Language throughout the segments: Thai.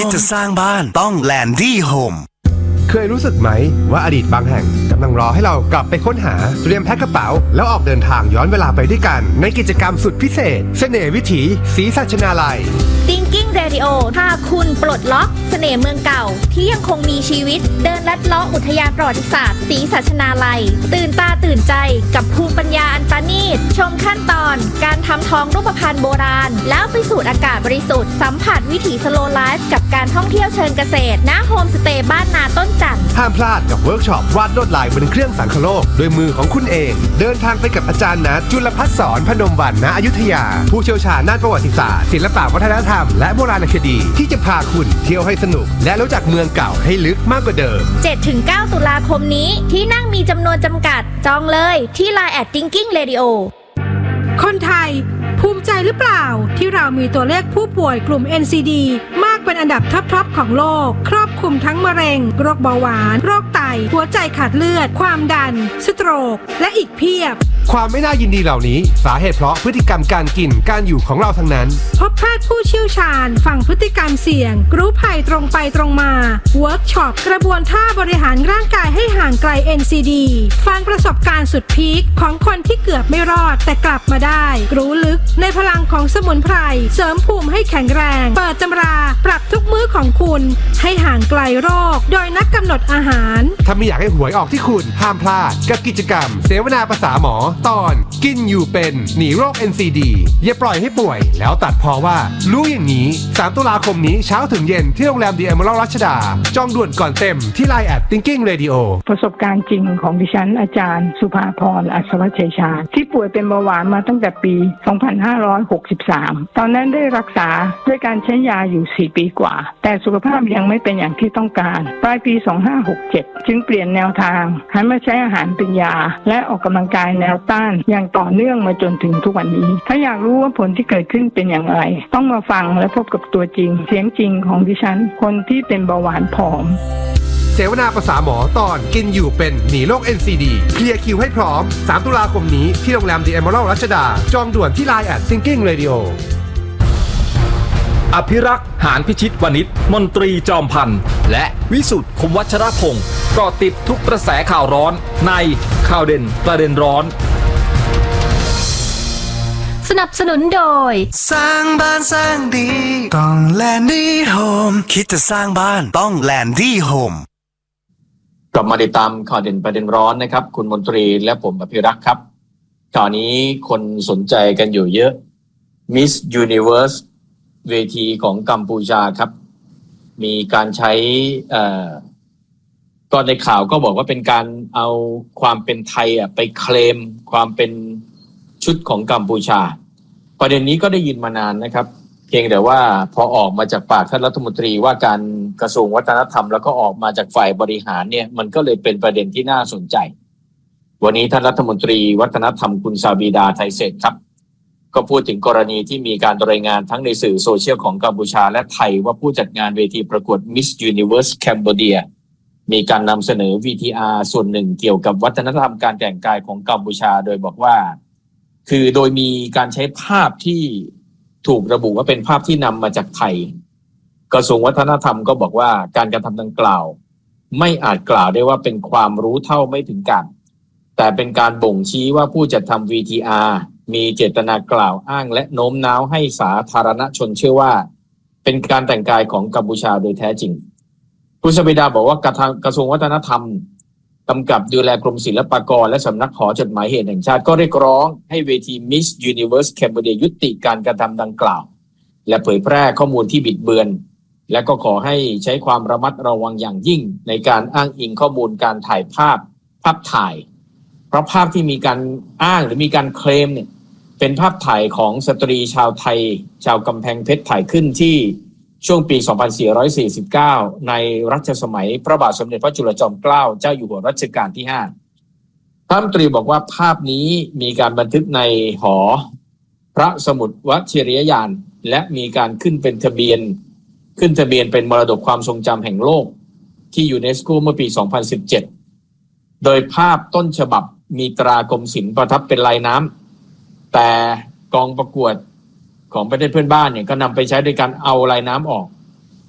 จะสร้างบ้านต้องแลนดี้โฮมเคยรู้สึกไหมว่าอดีตบางแห่งกำลังรอให้เรากลับไปค้นหาเตรียมแพ็คกระเป๋าแล้วออกเดินทางย้อนเวลาไปด้วยกันในกิจกรรมสุดพิเศษเสน่ห์วิถีศรีสัชนาลัย Thinking Radio พาคุณปลดล็อกเสน่ห์เมืองเก่าที่ยังคงมีชีวิตเดินลัดเลาะอุทยานประวัติศาสตร์ศรีสัชนาลัยตื่นตาตื่นใจกับภูมิปัญญาอันประณีตชมขั้นตอนการทำทองรูปพรรณโบราณแล้วไปสูดอากาศบริสุทธิ์สัมผัสวิถีสโลว์ไลฟ์กับการท่องเที่ยวเชิงเกษตรณโฮมสเตย์บ้านนาต้นจันทร์ห้ามพลาดกับเวิร์กช็อปวาดลวดลายบนเครื่องสังคโลกด้วยมือของคุณเองเดินทางไปกับอาจารย์ณจุลภัสสรพนมวรรณณอยุธยาผู้เชี่ยวชาญด้านประวัติศาสตร์ศิลปวัฒนธรรมและโบราณคดีที่จะพาคุณเที่ยวให้สนุกและรู้จักเมืองเก่าให้ลึกมากกว่าเดิม 7-9 ตุลาคมนี้ที่นั่งมีจำนวนจำกัดจองเลยที่ Line @Thinking Radio คนไทยภูมิใจหรือเปล่าที่เรามีตัวเลขผู้ป่วยกลุ่ม NCD มากเป็นอันดับท็อปของโลกครอบคลุมทั้งมะเร็งโรคเบาหวานโรคไตหัวใจขาดเลือดความดันสโตรกและอีกเพียบความไม่น่ายินดีเหล่านี้สาเหตุเพราะพฤติกรรมการกินการอยู่ของเราทั้งนั้นพบแพทย์ผู้เชี่ยวชาญฝั่งพฤติกรรมเสี่ยงรู้ภัยตรงไปตรงมาเวิร์กช็อปกระบวนท่าบริหารร่างกายให้ห่างไกล NCD ฟังประสบการณ์สุดพีคของคนที่เกือบไม่รอดแต่กลับมาได้รู้ลึกในพลังของสมุนไพรเสริมภูมิให้แข็งแรงเปิดตำราปรับทุกมื้อของคุณให้ห่างไกลโรคโดยนักกำหนดอาหารถ้าไม่อยากให้หวยออกที่คุณห้ามพลาดกับกิจกรรมเสวนาภาษาหมอตอนกินอยู่เป็นหนีโรค NCD อย่าปล่อยให้ป่วยแล้วตัดพอว่ารู้อย่างนี้3 ตุลาคมนี้เช้าถึงเย็นที่โรงแรมดีเอเมอรัลรัชดาจองด่วนก่อนเต็มที่ Line @Thinking Radio ประสบการณ์จริงของดิฉันอาจารย์สุภาพรอัศวชัยชาญที่ป่วยเป็นเบาหวานมาตั้งแต่ปี 2563 ตอนนั้นได้รักษาด้วยการใช้ยาอยู่4 ปีกว่าแต่สุขภาพยังไม่เป็นอย่างที่ต้องการปลายปี 2567 จึงเปลี่ยนแนวทางหันมาใช้อาหารเป็นยาและออกกำลังกายแนวต้านอย่างต่อเนื่องมาจนถึงทุกวันนี้ถ้าอยากรู้ว่าผลที่เกิดขึ้นเป็นอย่างไรต้องมาฟังและพบกับตัวจริงเสียงจริงของดิฉันคนที่เป็นเบาหวานผอมเสวนาภาษาหมอตอนกินอยู่เป็นหนีโรค NCD เคลียร์คิวให้พร้อม3 ตุลาคมนี้ที่โรงแรมดีเอเมอรัลรัชดาจองด่วนที่ Line @Thinking Radio อภิรักษ์หานพิชิตวณิชมนตรีจอมพันธ์และวิสุทธิ์คมวัชรพงศ์เกาะติดทุกกระแสข่าวร้อนในข่าวเด่นประเด็นร้อนสนับสนุนโดยสร้างบ้านสร้างดีต้องแลนดี้โฮมคิดจะสร้างบ้านต้องแลนดี้โฮมกลับมาติดตามข่าวเด่นประเด็นร้อนนะครับคุณมนตรีและผมอภิรักษ์ครับข่าวนี้คนสนใจกันอยู่เยอะ Miss Universe เวทีของกัมพูชาครับมีการใช้ก็ในข่าวก็บอกว่าเป็นการเอาความเป็นไทยไปเคลมความเป็นชุดของกัมพูชาประเด็นนี้ก็ได้ยินมานานนะครับเพียงแต่ว่าพอออกมาจากปากท่านรัฐมนตรีว่าการกระทรวงวัฒนธรรมแล้วก็ออกมาจากฝ่ายบริหารเนี่ยมันก็เลยเป็นประเด็นที่น่าสนใจวันนี้ท่านรัฐมนตรีวัฒนธรรมคุณซาบีดาไทเศษครับก็พูดถึงกรณีที่มีการรายงานทั้งในสื่อโซเชียลของกัมพูชาและไทยว่าผู้จัดงานเวทีประกวด Miss Universe Cambodia มีการนำเสนอ VTR ส่วนหนึ่งเกี่ยวกับวัฒนธรรมการแต่งกายของกัมพูชาโดยบอกว่าคือโดยมีการใช้ภาพที่ถูกระบุว่าเป็นภาพที่นำมาจากไทยกระทรวงวัฒนธรรมก็บอกว่าการกระทำดังกล่าวไม่อาจกล่าวได้ว่าเป็นความรู้เท่าไม่ถึงการแต่เป็นการบ่งชี้ว่าผู้จัดทำ VTR มีเจตนากล่าวอ้างและโน้มน้าวให้สาธารณชนเชื่อว่าเป็นการแต่งกายของกัมพูชาโดยแท้จริงคุณสบิดาบอกว่ากระทรวงวัฒนธรรมกำกับดูแลกรมศิลปากรและสำนักหอจดหมายเหตุแห่งชาติก็เรียกร้องให้เวที Miss Universe Cambodia ยุติการกระทำดังกล่าวและเผยแพร่ข้อมูลที่บิดเบือนและก็ขอให้ใช้ความระมัดระวังอย่างยิ่งในการอ้างอิงข้อมูลการถ่ายภาพถ่ายเพราะภาพที่มีการอ้างหรือมีการเคลมเนี่ยเป็นภาพถ่ายของสตรีชาวไทยชาวกำแพงเพชรถ่ายขึ้นที่ช่วงปี 2449 ในรัชสมัยพระบาทสมเด็จพระจุลจอมเกล้าเจ้าอยู่หัวรัชกาลที่ 5 ท่านรัฐมนตรีบอกว่าภาพนี้มีการบันทึกในหอพระสมุดวชิรยานและมีการขึ้นทะเบียนเป็นมรดกความทรงจำแห่งโลกที่ยูเนสโกเมื่อปี 2017 โดยภาพต้นฉบับมีตรากรมศิลป์ประทับเป็นลายน้ำแต่กองประกวดของประเทศเพื่อนบ้านเนี่ยก็นำไปใช้โดยการเอาลายน้ำออก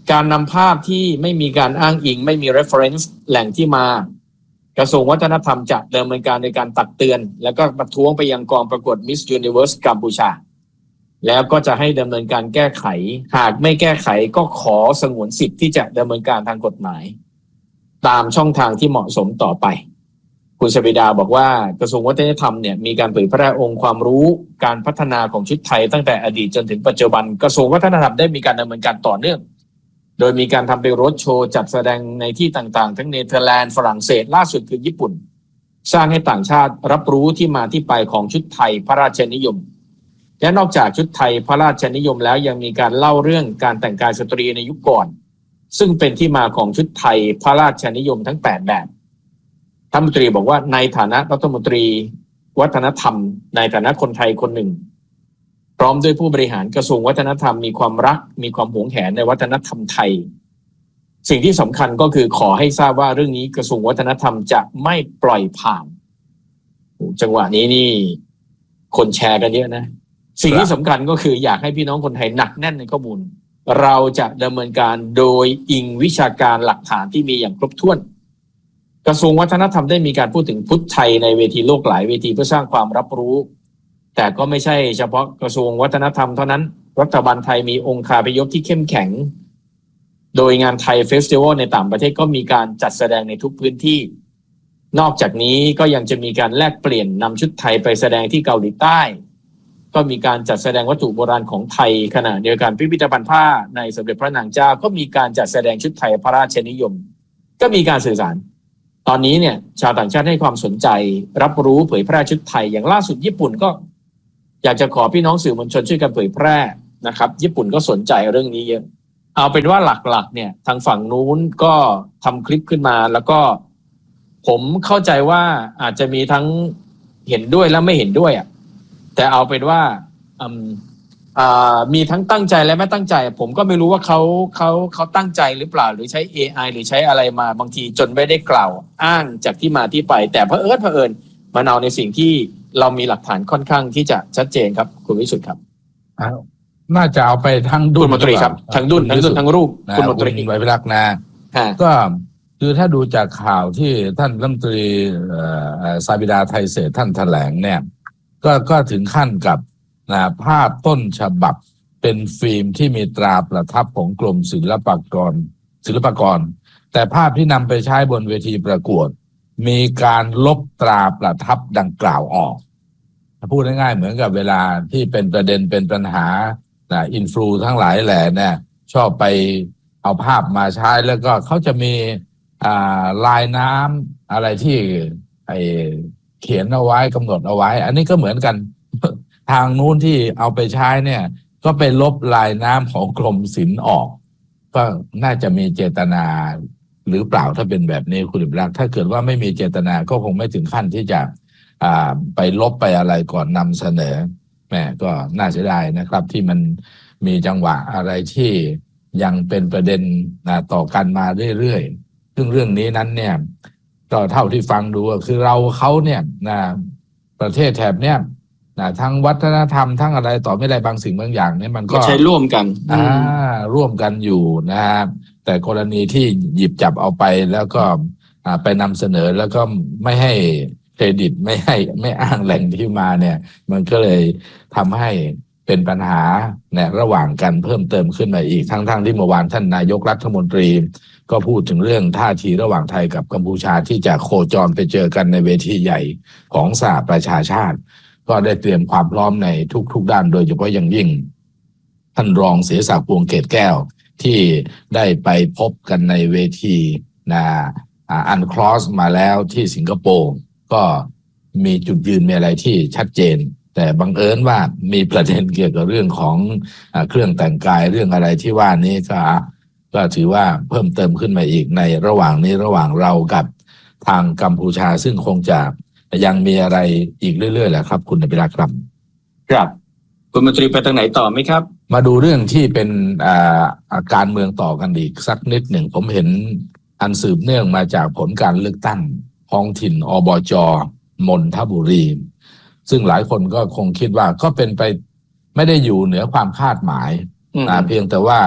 การนำภาพที่ไม่มีการอ้างอิงไม่มี reference แหล่งที่มากระทรวงวัฒนธรรมจะดำเนินการในการตักเตือนแล้วก็ประท้วงไปยังกองประกวด Miss Universe กัมพูชาแล้วก็จะให้ดำเนินการแก้ไขหากไม่แก้ไขก็ขอสงวนสิทธิ์ที่จะดำเนินการทางกฎหมายตามช่องทางที่เหมาะสมต่อไปคุณสบิดาบอกว่ากระทรวงวัฒนธรรมเนี่ยมีการเผยแพร่องค์ความรู้การพัฒนาของชุดไทยตั้งแต่อดีตจนถึงปัจจุบันกระทรวงวัฒนธรรมได้มีการดำเนินการต่อเนื่องโดยมีการทำเป็นโรดโชว์จัดแสดงในที่ต่างๆทั้งเนเธอร์แลนด์ฝรั่งเศสล่าสุดคือญี่ปุ่นสร้างให้ต่างชาติรับรู้ที่มาที่ไปของชุดไทยพระราชนิยมและนอกจากชุดไทยพระราชนิยมแล้วยังมีการเล่าเรื่องการแต่งกายสตรีในยุคก่อนซึ่งเป็นที่มาของชุดไทยพระราชนิยมทั้ง8แบบท่านรัฐมนตรีบอกว่าในฐานะรัฐมนตรีวัฒนธรรมในฐานะคนไทยคนหนึ่งพร้อมด้วยผู้บริหารกระทรวงวัฒนธรรมมีความรักมีความหวงแหนในวัฒนธรรมไทยสิ่งที่สำคัญก็คือขอให้ทราบว่าเรื่องนี้กระทรวงวัฒนธรรมจะไม่ปล่อยผ่านจังหวะนี้นี่คนแชร์กันเยอะนะสิ่งที่สำคัญก็คืออยากให้พี่น้องคนไทยหนักแน่นในข้อมูลเราจะดำเนินการโดยอิงวิชาการหลักฐานที่มีอย่างครบถ้วนกระทรวงวัฒนธรรมได้มีการพูดถึงพุทธไทยในเวทีโลกหลายเวทีเพื่อสร้างความรับรู้แต่ก็ไม่ใช่เฉพาะกระทรวงวัฒนธรรมเท่านั้นรัฐบาลไทยมีองค์คาพยพที่เข้มแข็งโดยงานไทยเฟสติวัลในต่างประเทศก็มีการจัดแสดงในทุกพื้นที่นอกจากนี้ก็ยังจะมีการแลกเปลี่ยนนำชุดไทยไปแสดงที่เกาหลีใต้ก็มีการจัดแสดงวัตถุโบราณของไทยขณะเดียวกันพิพิธภัณฑ์ผ้าในสมเด็จพระนางเจ้าก็มีการจัดแสดงชุดไทยพระราชนิยมก็มีการสื่อสารตอนนี้เนี่ยชาวต่างชาติให้ความสนใจรับรู้เผยแพร่ชุดไทยอย่างล่าสุดญี่ปุ่นก็อยากจะขอพี่น้องสื่อมวลชนช่วยกันเผยแพร่นะครับญี่ปุ่นก็สนใจเรื่องนี้เยอะเอาเป็นว่าหลักๆเนี่ยทางฝั่งนู้นก็ทำคลิปขึ้นมาแล้วก็ผมเข้าใจว่าอาจจะมีทั้งเห็นด้วยและไม่เห็นด้วยอ่ะแต่เอาเป็นว่ามีทั้งตั้งใจและไม่ตั้งใจผมก็ไม่รู้ว่าเขาตั้งใจหรือเปล่าหรือใช้ AI หรือใช้อะไรมาบางทีจนไม่ได้กล่าวอ้างจากที่มาที่ไปแต่เผอิญมันเอาในสิ่งที่เรามีหลักฐานค่อนข้างที่จะชัดเจนครับคุณวิสุทธิ์ครับน่าจะเอาไปทั้งดุลคุณมนตรีครับทั้งดุลทั้งรูปคุณมนตรีไว้พิรักษ์นะก็คือถ้าดูจากข่าวที่ท่านรัฐมนตรีสาบิดาไทยเศรษฐ์ท่านแถลงเนี่ยก็ถึงขั้นกับภาพต้นฉบับเป็นฟิล์มที่มีตราประทับของกรมศิลปากรแต่ภาพที่นำไปใช้บนเวทีประกวดมีการลบตราประทับดังกล่าวออกพูดง่ายๆเหมือนกับเวลาที่เป็นประเด็นเป็นปัญหาอินฟลูทั้งหลายแหล่เนี่ยชอบไปเอาภาพมาใช้แล้วก็เขาจะมีลายน้ำอะไรที่เขียนเอาไว้กำหนดเอาไว้อันนี้ก็เหมือนกันทางนู้นที่เอาไปใช้เนี่ยก็ไปลบลายน้ำของกรมศิลป์ออกก็น่าจะมีเจตนาหรือเปล่าถ้าเป็นแบบนี้คุณอิบรักถ้าเกิดว่าไม่มีเจตนาก็คงไม่ถึงขั้นที่จะไปลบไปอะไรก่อนนำเสนอแม่ก็น่าเสียดายนะครับที่มันมีจังหวะอะไรที่ยังเป็นประเด็นต่อกันมาเรื่อยๆซึ่งเรื่องนี้นั้นเนี่ยก็เท่าที่ฟังดูคือเขาเนี่ยประเทศแถบเนี่ยทั้งวัฒนธรรมทั้งอะไรต่อไม่ได้บางสิ่งบางอย่างเนี่ยมันก็ใช้ร่วมกันร่วมกันอยู่นะครับแต่กรณีที่หยิบจับเอาไปแล้วก็ไปนำเสนอแล้วก็ไม่ให้เครดิตไม่อ้างแหล่งที่มาเนี่ยมันก็เลยทำให้เป็นปัญหาเนี่ยระหว่างกันเพิ่มเติมขึ้นมาอีกทั้งที่เมื่อวานท่านนายกรัฐมนตรีก็พูดถึงเรื่องท่าทีระหว่างไทยกับกัมพูชาที่จะโคจรไปเจอกันในเวทีใหญ่ของสหประชาชาติก็ได้เตรียมความพร้อมในทุกด้านโดยเฉพาะอย่างยิ่งท่านรองเสศักดิ์ วงศ์เกตแก้วที่ได้ไปพบกันในเวทีอันคลอสมาแล้วที่สิงคโปร์ก็มีจุดยืนมีอะไรที่ชัดเจนแต่บังเอิญว่ามีประเด็นเกี่ยวกับเรื่องของเครื่องแต่งกายเรื่องอะไรที่ว่านี้ก็ถือว่าเพิ่มเติมขึ้นมาอีกในระหว่างเรากับทางกัมพูชาซึ่งคงจะยังมีอะไรอีกเรื่อยๆแหละครับคุณอภิรักษ์ครับครับคุณมนตรีไปทางไหนต่อไหมครับมาดูเรื่องที่เป็นการเมืองต่อกันอีกสักนิดหนึ่งผมเห็นอันสืบเนื่องมาจากผลการเลือกตั้งท้องถิ่นอบจ.นนทบุรีซึ่งหลายคนก็คงคิดว่าก็เป็นไปไม่ได้อยู่เหนือความคาดหมายเพียงแต่ว่า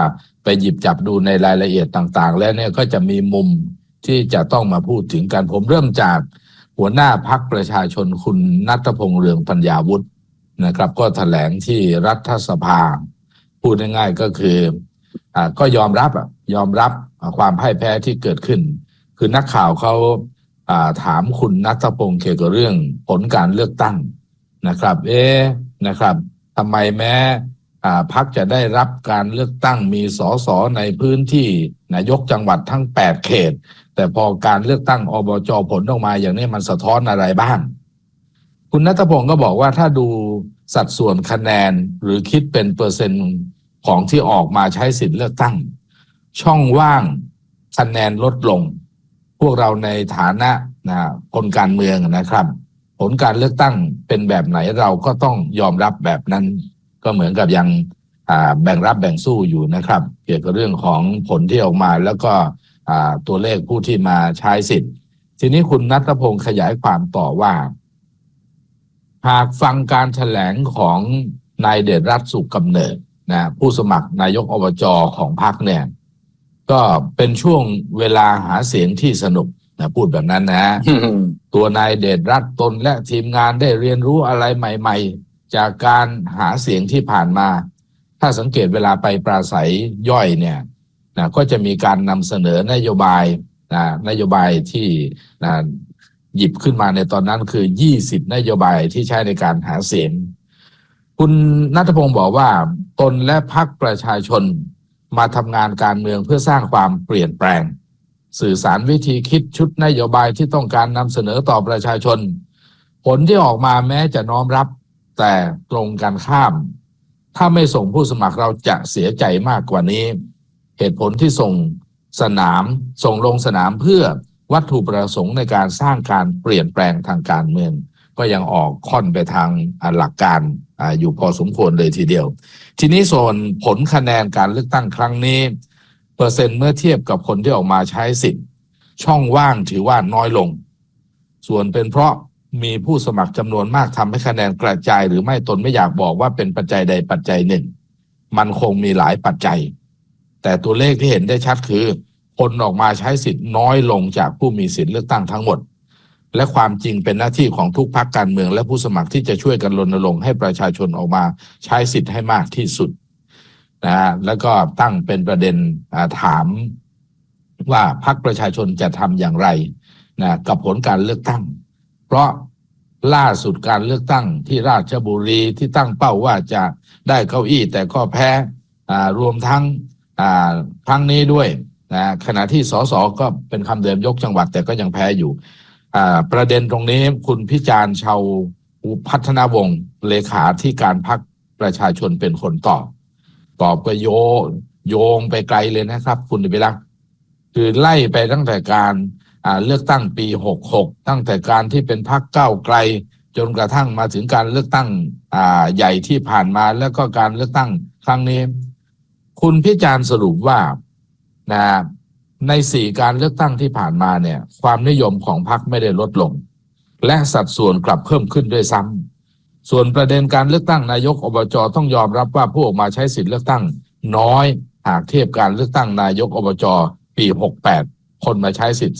ไปหยิบจับดูในรายละเอียดต่างๆแล้วเนี่ยก็จะมีมุมที่จะต้องมาพูดถึงกันผมเริ่มจากหัวหน้าพรรคประชาชนคุณณัฐพงษ์เรืองปัญญาวุฒินะครับก็แถลงที่รัฐสภาพูดง่ายๆก็คือก็ยอมรับความพ่ายแพ้ที่เกิดขึ้นคือนักข่าวเขาถามคุณณัฐพงษ์เกี่ยวกับเรื่องผลการเลือกตั้งนะครับนะครับทำไมแม้พรรคจะได้รับการเลือกตั้งมีสสในพื้นที่นายกจังหวัดทั้ง8เขตแต่พอการเลือกตั้งอบจผลออกมาอย่างนี้มันสะท้อนอะไรบ้างคุณณัฐพงษ์ก็บอกว่าถ้าดูสัดส่วนคะแนนหรือคิดเป็นเปอร์เซ็นต์ของที่ออกมาใช้สิทธิ์เลือกตั้งช่องว่างคะแนนลดลงพวกเราในฐานะคนการเมืองนะครับผลการเลือกตั้งเป็นแบบไหนเราก็ต้องยอมรับแบบนั้นก็เหมือนกับยังแบ่งรับแบ่งสู้อยู่นะครับเกี่ยวกับเรื่องของผลที่ออกมาแล้วก็ตัวเลขผู้ที่มาใช้สิทธิ์ทีนี้คุณณัฐพงษ์ขยายความต่อว่าหากฟังการแถลงของนายเดชรัตน์สุขกำเนิดผู้สมัครนายกอบจของพรรคเนี่ยก็เป็นช่วงเวลาหาเสียงที่สนุกพูดแบบนั้นนะ ตัวนายเดชรัตน์ตนและทีมงานได้เรียนรู้อะไรใหม่ๆจากการหาเสียงที่ผ่านมาถ้าสังเกตเวลาไปปราศัยย่อยเนี่ยก็จะมีการนำเสนอนโยบายที่หยิบขึ้นมาในตอนนั้นคือ20นโยบายที่ใช้ในการหาเสียงคุณณัฐพงษ์บอกว่าตนและพรรคประชาชนมาทำงานการเมืองเพื่อสร้างความเปลี่ยนแปลงสื่อสารวิธีคิดชุดนโยบายที่ต้องการนำเสนอต่อประชาชนผลที่ออกมาแม้จะน้อมรับแต่ตรงกันข้ามถ้าไม่ส่งผู้สมัครเราจะเสียใจมากกว่านี้เหตุผลที่ส่งลงสนามเพื่อวัตถุประสงค์ในการสร้างการเปลี่ยนแปลงทางการเมืองก็ยังออกค่อนไปทางหลักการอยู่พอสมควรเลยทีเดียวทีนี้ส่วนผลคะแนนการเลือกตั้งครั้งนี้เปอร์เซ็นต์เมื่อเทียบกับคนที่ออกมาใช้สิทธิ์ช่องว่างถือว่าน้อยลงส่วนเป็นเพราะมีผู้สมัครจำนวนมากทำให้คะแนนกระจายหรือไม่ตนไม่อยากบอกว่าเป็นปัจจัยใดปัจจัยหนึ่งมันคงมีหลายปัจจัยแต่ตัวเลขที่เห็นได้ชัดคือคนออกมาใช้สิทธิ์น้อยลงจากผู้มีสิทธิ์เลือกตั้งทั้งหมดและความจริงเป็นหน้าที่ของทุกพรรคการเมืองและผู้สมัครที่จะช่วยกันรณรงค์ให้ประชาชนออกมาใช้สิทธิ์ให้มากที่สุดแล้วก็ตั้งเป็นประเด็นถามว่าพรรคประชาชนจะทำอย่างไรกับผลการเลือกตั้งเพราะล่าสุดการเลือกตั้งที่ราชบุรีที่ตั้งเป้าว่าจะได้เก้าอี้แต่ก็แพ้รวมทั้งครั้งนี้ด้วยขณะที่สสก็เป็นคำเดิมยกจังหวัดแต่ก็ยังแพ้อยู่ประเด็นตรงนี้คุณพิจารณ์ชาวพัฒนาวงศ์เลขาธิการพรรคประชาชนเป็นคนตอบก็โยงไปไกลเลยนะครับคุณดิบิลักษ์คือไล่ไปตั้งแต่การเลือกตั้งปี66ตั้งแต่การที่เป็นพรรคก้าวไกลจนกระทั่งมาถึงการเลือกตั้งใหญ่ที่ผ่านมาแล้วก็การเลือกตั้งครั้งนี้คุณพิจารณ์สรุปว่าใน4การเลือกตั้งที่ผ่านมาเนี่ยความนิยมของพรรคไม่ได้ลดลงและสัดส่วนกลับเพิ่มขึ้นด้วยซ้ำส่วนประเด็นการเลือกตั้งนายกอบจต้องยอมรับว่าผู้ออกมาใช้สิทธิ์เลือกตั้งน้อยหากเทียบการเลือกตั้งนายกอบจปี68คนมาใช้สิทธิ์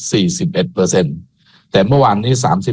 41% แต่เมื่อวานนี้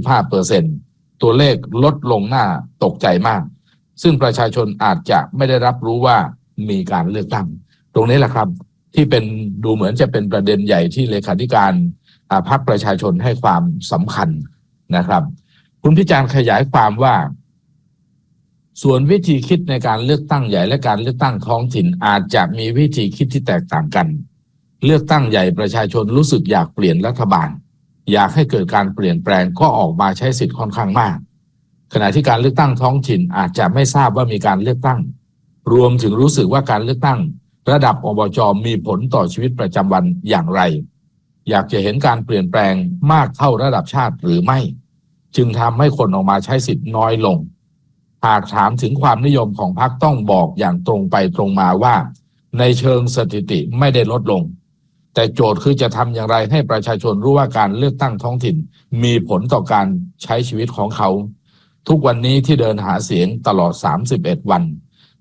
35% ตัวเลขลดลงน่าตกใจมากซึ่งประชาชนอาจจะไม่ได้รับรู้ว่ามีการเลือกตั้งตรงนี้แหละครับที่เป็นดูเหมือนจะเป็นประเด็นใหญ่ที่เลขาธิการพรรคประชาชนให้ความสำคัญนะครับคุณพิจารณ์ขยายความว่าส่วนวิธีคิดในการเลือกตั้งใหญ่และการเลือกตั้งท้องถิ่นอาจจะมีวิธีคิดที่แตกต่างกันเลือกตั้งใหญ่ประชาชนรู้สึกอยากเปลี่ยนรัฐบาลอยากให้เกิดการเปลี่ยนแปลงก็ออกมาใช้สิทธิ์ค่อนข้างมากขณะที่การเลือกตั้งท้องถิ่นอาจจะไม่ทราบว่ามีการเลือกตั้งรวมถึงรู้สึกว่าการเลือกตั้งระดับอบจ.มีผลต่อชีวิตประจำวันอย่างไรอยากจะเห็นการเปลี่ยนแปลงมากเท่าระดับชาติหรือไม่จึงทำให้คนออกมาใช้สิทธิ์น้อยลงหากถามถึงความนิยมของพรรคต้องบอกอย่างตรงไปตรงมาว่าในเชิงสถิติไม่ได้ลดลงแต่โจทย์คือจะทำอย่างไรให้ประชาชนรู้ว่าการเลือกตั้งท้องถิ่นมีผลต่อการใช้ชีวิตของเขาทุกวันนี้ที่เดินหาเสียงตลอด31วัน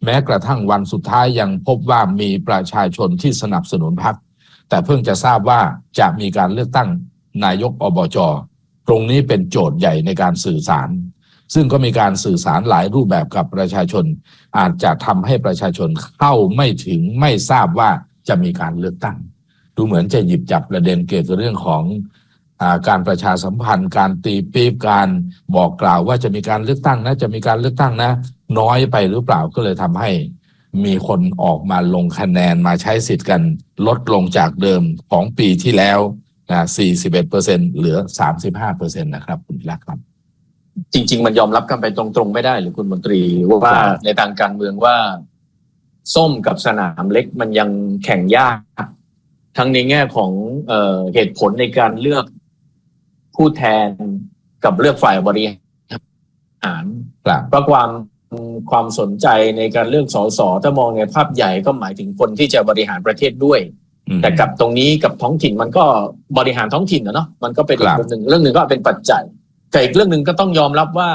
แม้กระทั่งวันสุดท้ายยังพบว่ามีประชาชนที่สนับสนุนพรรคแต่เพิ่งจะทราบว่าจะมีการเลือกตั้งนายกอบจ.ตรงนี้เป็นโจทย์ใหญ่ในการสื่อสารซึ่งก็มีการสื่อสารหลายรูปแบบกับประชาชนอาจจะทำให้ประชาชนเข้าไม่ถึงไม่ทราบว่าจะมีการเลือกตั้งดูเหมือนจะหยิบจับประเด็นเกี่ยวกับเรื่องของการประชาสัมพันธ์การตีปี๊บการบอกกล่าวว่าจะมีการเลือกตั้งนะจะมีการเลือกตั้งนะน้อยไปหรือเปล่าก็เลยทำให้มีคนออกมาลงคะแนนมาใช้สิทธิ์กันลดลงจากเดิมของปีที่แล้ว41% เหลือ 35% นะครับคุณพิรักษ์ครับจริงๆมันยอมรับกันไปตรงๆไม่ได้หรือคุณมนตรีว่าในทางการเมืองว่าส้มกับสนามเล็กมันยังแข่งยากทั้งในแง่ของเหตุผลในการเลือกผู้แทนกับเลือกฝ่ายบริหารเพราะความสนใจในการเลือกสสถ้ามองในภาพใหญ่ก็หมายถึงคนที่จะบริหารประเทศด้วยแต่กับตรงนี้กับท้องถิ่นมันก็บริหารท้องถิ่นเนาะมันก็เป็นเรื่องหนึ่งก็เป็นปัจจัยแต่อีกเรื่องหนึ่งก็ต้องยอมรับว่า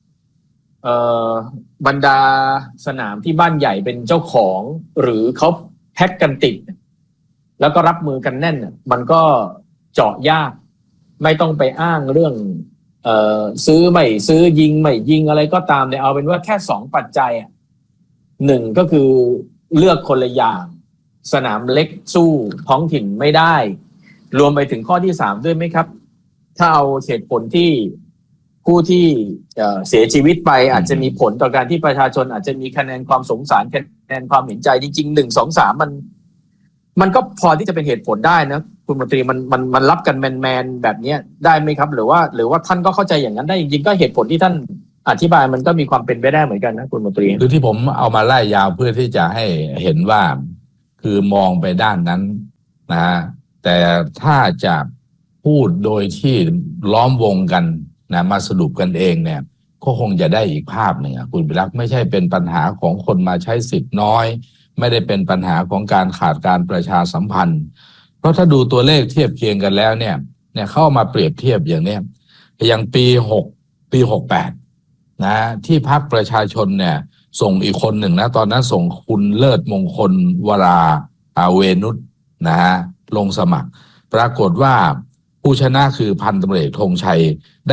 บรรดาสนามที่บ้านใหญ่เป็นเจ้าของหรือเขาแพ็กกันติดแล้วก็รับมือกันแน่นมันก็เจาะยากไม่ต้องไปอ้างเรื่องซื้อไม่ซื้อยิงไม่ยิงอะไรก็ตามเนี่ยเอาเป็นว่าแค่2ปัจจัยหนึ่งก็คือเลือกคนละอย่างสนามเล็กสู้ท้องถิ่นไม่ได้รวมไปถึงข้อที่3ด้วยไหมครับถ้าเอาเหตุผลที่ผู้ที่เสียชีวิตไปอาจจะมีผลต่อการที่ประชาชนอาจจะมีคะแนนความสงสารคะแนนความเห็นใจจริงๆ1 2 3มันก็พอที่จะเป็นเหตุผลได้นะคุณมนตรีมันรับกันแมนแบบนี้ได้ไหมครับหรือว่าท่านก็เข้าใจอย่างนั้นได้จริงๆก็เหตุผลที่ท่านอธิบายมันก็มีความเป็นไปได้เหมือนกันนะคุณมนตรีคือที่ผมเอามาไล่ยาวเพื่อที่จะให้เห็นว่าคือมองไปด้านนั้นนะแต่ถ้าจะพูดโดยที่ล้อมวงกันนะมาสรุปกันเองเนี่ยก็คงจะได้อีกภาพหนึ่งคุณพิรักษ์ไม่ใช่เป็นปัญหาของคนมาใช้สิทธิ์น้อยไม่ได้เป็นปัญหาของการขาดการประชาสัมพันธ์เพราะถ้าดูตัวเลขเทียบเคียงกันแล้วเนี่ยเข้ามาเปรียบเทียบอย่างปี68นะที่พรรคประชาชนเนี่ยส่งอีกคนหนึ่งนะตอนนั้นส่งคุณเลิศมงคลวราเวนุชนะฮะลงสมัครปรากฏว่าผู้ชนะคือพันตำรวจเอกธงชัยได้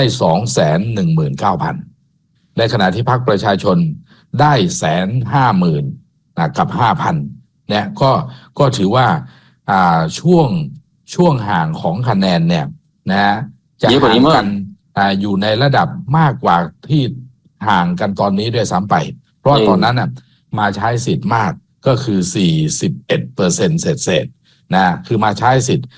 219,000 ในขณะที่พรรคประชาชนได้ 150,000 กับ 5,000 เนี่ยก็ถือว่าช่วงห่างของคะแนนเนี่ยนะจะห่างกันอยู่ในระดับมากกว่าที่ห่างกันตอนนี้ด้วยซ้ำไปเพราะตอนนั้นมาใช้สิทธิ์มากก็คือ 41% เศษนะคือมาใช้สิทธิ์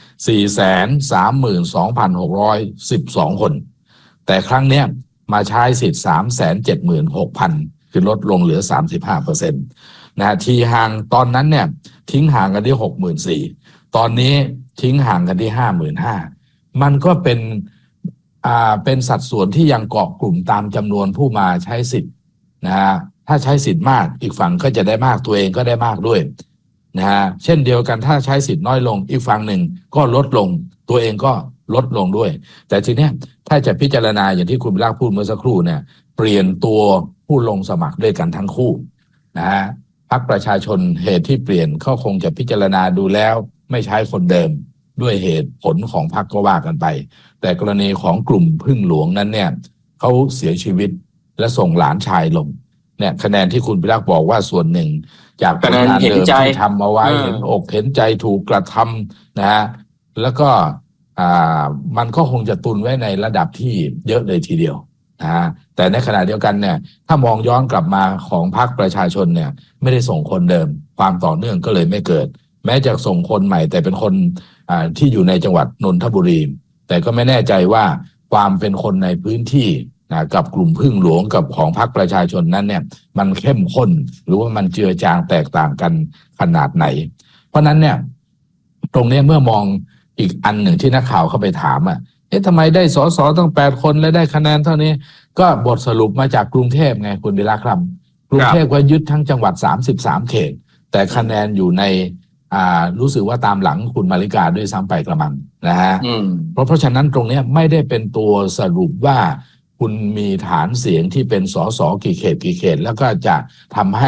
432,612 คนแต่ครั้งเนี้ยมาใช้สิทธิ์ 376,600 คือลดลงเหลือ 35% นะที่ห่างตอนนั้นเนี่ยทิ้งห่างกันที่ 64,000 ตอนนี้ทิ้งห่างกันที่ 55,000 มันก็เป็นสัดส่วนที่ยังเกาะกลุ่มตามจำนวนผู้มาใช้สิทธิ์นะฮะถ้าใช้สิทธิ์มากอีกฝั่งก็จะได้มากตัวเองก็ได้มากด้วยนะฮะเช่นเดียวกันถ้าใช้สิทธิ์น้อยลงอีกฝั่งหนึ่งก็ลดลงตัวเองก็ลดลงด้วยแต่ทีเนี้ยถ้าจะพิจารณาอย่างที่คุณพิรักษ์พูดเมื่อสักครู่เนี่ยเปลี่ยนตัวผู้ลงสมัครด้วยกันทั้งคู่นะฮะพรรคประชาชนเหตุที่เปลี่ยนเขาคงจะพิจารณาดูแล้วไม่ใช้คนเดิมด้วยเหตุผลของพรรคก็ว่ากันไปแต่กรณีของกลุ่มพึ่งหลวงนั้นเนี่ยเขาเสียชีวิตและส่งหลานชายลงเนี่ยคะแนนที่คุณพิรักษ์บอกว่าส่วนหนึ่งจากผลงานเดิมที่ทำเอาไว้เห็นอกเห็นใจถูกกระทำนะฮะแล้วก็มันก็คงจะตุนไว้ในระดับที่เยอะเลยทีเดียวนะฮะแต่ในขณะเดียวกันเนี่ยถ้ามองย้อนกลับมาของพรรคประชาชนเนี่ยไม่ได้ส่งคนเดิมความต่อเนื่องก็เลยไม่เกิดแม้จะส่งคนใหม่แต่เป็นคนที่อยู่ในจังหวัดนนทบุรีแต่ก็ไม่แน่ใจว่าความเป็นคนในพื้นที่กับกลุ่มพึ่งหลวงกับของพรรคประชาชนนั้นเนี่ยมันเข้มข้นหรือว่ามันเจือจางแตกต่างกันขนาดไหนเพราะนั้นเนี่ยตรงนี้เมื่อมองอีกอันหนึ่งที่นักข่าวเข้าไปถามทำไมได้สสตั้ง8 คนและได้คะแนนเท่านี้ก็บทสรุปมาจากกรุงเทพไงคุณวิระครับกรุงเทพก็ยึดทั้งจังหวัด33 เขตแต่คะแนนอยู่ในรู้สึกว่าตามหลังคุณมาริกาด้วยซ้ำไปกระมังนะฮะเพราะฉะนั้นตรงนี้ไม่ได้เป็นตัวสรุปว่าคุณมีฐานเสียงที่เป็นสสกี่เขตแล้วก็จะทำให้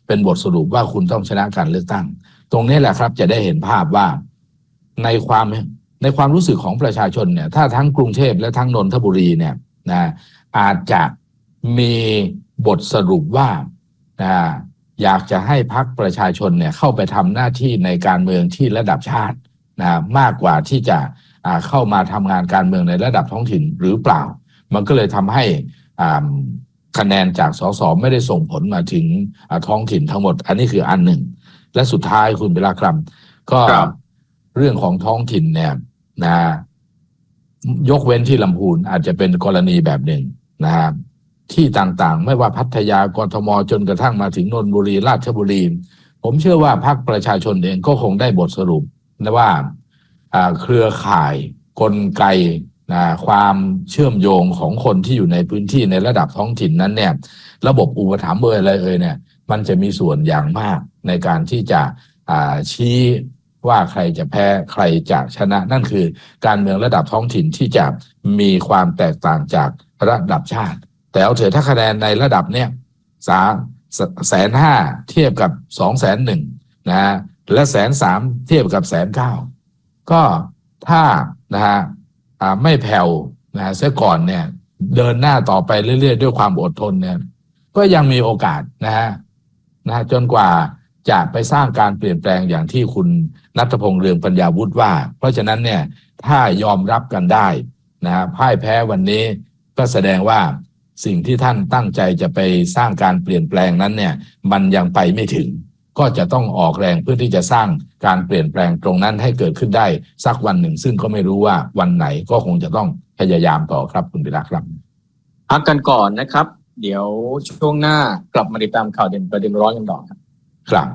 เป็นบทสรุปว่าคุณต้องชนะการเลือกตั้งตรงนี้แหละครับจะได้เห็นภาพว่าในความรู้สึกของประชาชนเนี่ยถ้าทั้งกรุงเทพและทั้งนนทบุรีเนี่ยนะอาจจะมีบทสรุปว่าอยากจะให้พรรคประชาชนเนี่ยเข้าไปทำหน้าที่ในการเมืองที่ระดับชาติมากกว่าที่จะเข้ามาทำงานการเมืองในระดับท้องถิ่นหรือเปล่ามันก็เลยทำให้คะแนนจากสสไม่ได้ส่งผลมาถึงท้องถิ่นทั้งหมดอันนี้คืออันหนึ่งและสุดท้ายคุณเบลล่าครับก็เรื่องของท้องถิ่นเนี่ยยกเว้นที่ลำพูนอาจจะเป็นกรณีแบบหนึ่งนะครับที่ต่างๆไม่ว่าพัทยากทมจนกระทั่งมาถึงนนทบุรีราชบุรีผมเชื่อว่าพรรคประชาชนเองก็คงได้บทสรุปนะว่าเครือข่ายกลไกความเชื่อมโยงของคนที่อยู่ในพื้นที่ในระดับท้องถิ่นนั้นเนี่ยระบบอุปถัมภ์อะไรเนี่ยมันจะมีส่วนอย่างมากในการที่จะชี้ว่าใครจะแพ้ใครจะชนะนั่นคือการเมืองระดับท้องถิ่นที่จะมีความแตกต่างจากระดับชาติแต่เอาเถอะถ้าคะแนนในระดับเนี้ย150,000เทียบกับ201,000นะและ130,000เทียบกับ109,000ก็ถ้าไม่แผ่วเสียก่อนเนี่ยเดินหน้าต่อไปเรื่อยๆด้วยความอดทนเนี่ยก็ยังมีโอกาสจนกว่าจะไปสร้างการเปลี่ยนแปลงอย่างที่คุณณัฐพงษ์เรืองปัญญาวุฒิว่าเพราะฉะนั้นเนี่ยถ้ายอมรับกันได้พ่ายแพ้วันนี้ก็แสดงว่าสิ่งที่ท่านตั้งใจจะไปสร้างการเปลี่ยนแปลงนั้นเนี่ยมันยังไปไม่ถึงก็จะต้องออกแรงเพื่อที่จะสร้างการเปลี่ยนแปลงตรงนั้นให้เกิดขึ้นได้สักวันหนึ่งซึ่งก็ไม่รู้ว่าวันไหนก็คงจะต้องพยายามต่อครับคุณวิระครับพักกันก่อนนะครับเดี๋ยวช่วงหน้ากลับมาติดตามข่าวเด่นประเด็นร้อนกันต่อครับ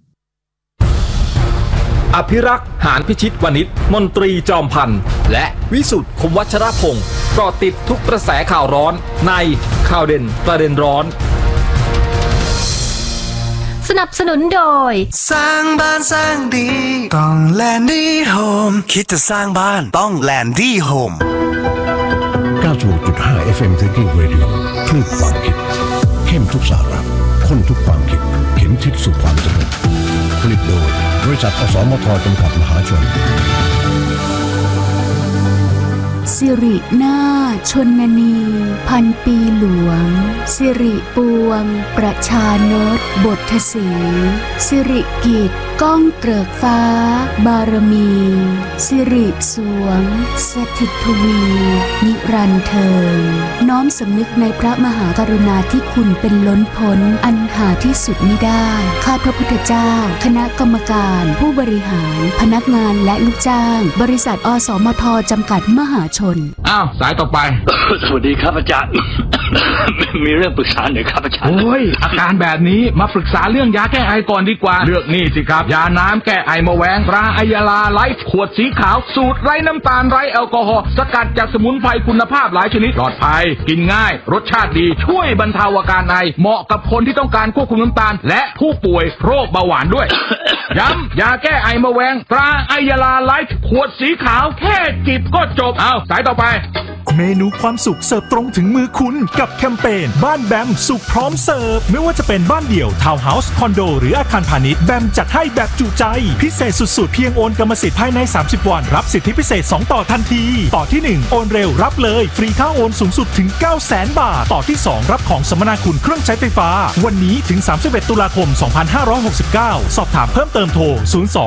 อภิรักษ์หานพิชิตวณิชมนตรีจอมพันธ์และวิสุทธิ์คมวัชรพงศ์เกาะติดทุกกระแสข่าวร้อนในข่าวเด่นประเด็นร้อนสนับสนุนโดยสร้างบ้านสร้างดีต้องแลนดี้โฮมคิดจะสร้างบ้านต้องแลนดี้โฮม 96.5 FM Thinking Radio คลื่นความคิดเข้มทุกสาระข้นทุกความคิดเข็นทิศสู่ความสำเร็จผลิตโดยบริษัทอสมทจำกัดมหาชนสิรินาถชนนีพันปีหลวงสิริปวงประชานตบทสีสิริกิจก้องเกริกฟ้าบารมีสิริสวงสถิตทวีนิรันดร์เทิงน้อมสำนึกในพระมหากรุณาธิคุณเป็นล้นพ้นอันหาที่สุดมิได้ข้าพระพุทธเจ้าคณะกรรมการผู้บริหารพนักงานและลูกจ้างบริษัทอสมทจำกัดมหาชนอ้าวสายต่อไป สวัสดีครับอาจารย์ มีเรื่องปรึกษาหน่อยครับอาจารย์โอ้ยอาการแบบนี้มาปรึกษาเรื่องยาแก้ไอก่อนดีกว่าเลือกนี่สิครับยาน้ำแก้ไอมะแวงตราไอยาลาไลฟ์ขวดสีขาวสูตรไร้น้ำตาลไร้แอลกอฮอล์สกัดจากสมุนไพรคุณภาพหลายชนิดปลอดภัยกินง่ายรสชาติดีช่วยบรรเทาอาการไอเหมาะกับคนที่ต้องการควบคุมน้ำตาลและผู้ป่วยโรคเบาหวานด้วย ย้ำยาแก้ไอมะแวงตราไอยาลาไลฟ์ขวดสีขาวแค่จิบก็จบเอาสายต่อไปเมนูความสุขเสิร์ฟตรงถึงมือคุณกับแคมเปญบ้านแบมสุขพร้อมเสิร์ฟไม่ว่าจะเป็นบ้านเดี่ยวทาวน์เฮาส์คอนโดหรืออาคารพาณิชย์แบมจัดให้แบบจุใจพิเศษสุดๆเพียงโอนกรรมสิทธิ์ภายใน30วันรับสิทธิพิเศษ2ต่อทันทีต่อที่1โอนเร็วรับเลยฟรีค่าโอนสูงสุดถึง 900,000 บาทต่อที่2รับของสมนาคุณเครื่องใช้ไฟฟ้าวันนี้ถึง31ตุลาคม2569สอบถามเพิ่มเติมโทร